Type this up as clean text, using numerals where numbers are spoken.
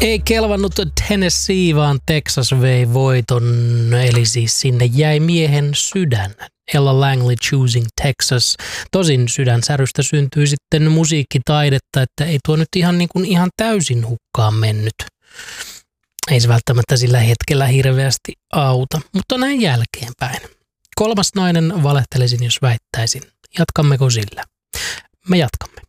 Ei kelvannut Tennessee, vaan Texas vei voiton, eli siis sinne jäi miehen sydän. Ella Langley Choosing Texas. Tosin sydänsärystä syntyy sitten musiikkitaidetta, että ei tuo nyt ihan täysin hukkaan mennyt. Ei se välttämättä sillä hetkellä hirveästi auta, mutta näin jälkeenpäin. Kolmas nainen valehtelisin, jos väittäisin. Jatkammeko sillä? Me jatkamme.